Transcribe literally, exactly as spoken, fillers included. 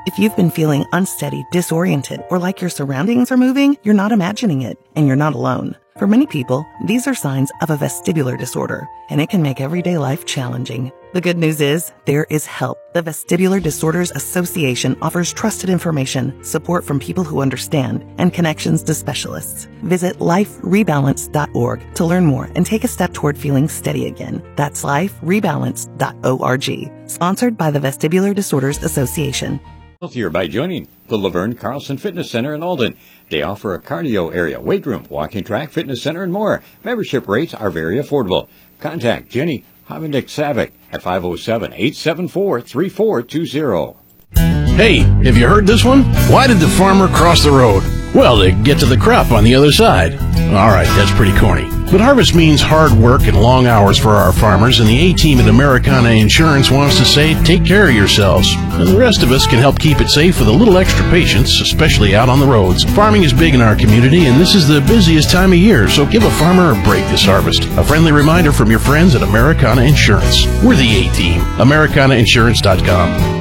If you've been feeling unsteady, disoriented, or like your surroundings are moving, you're not imagining it, and you're not alone. For many people, these are signs of a vestibular disorder, and it can make everyday life challenging. The good news is, there is help. The Vestibular Disorders Association offers trusted information, support from people who understand, and connections to specialists. Visit life rebalance dot org to learn more and take a step toward feeling steady again. That's life rebalance dot org. Sponsored by the Vestibular Disorders Association. Healthier by joining the Laverne Carlson Fitness Center in Alden. They offer a cardio area, weight room, walking track, fitness center, and more. Membership rates are very affordable. Contact Jenny Havendick-Savick at five oh seven, eight seven four, three four two zero. Hey, have you heard this one? Why did the farmer cross the road? Well, to get to the crop on the other side. All right, that's pretty corny. But harvest means hard work and long hours for our farmers, and the A-Team at Americana Insurance wants to say, take care of yourselves. And the rest of us can help keep it safe with a little extra patience, especially out on the roads. Farming is big in our community, and this is the busiest time of year, so give a farmer a break this harvest. A friendly reminder from your friends at Americana Insurance. We're the A-Team. Americana Insurance dot com.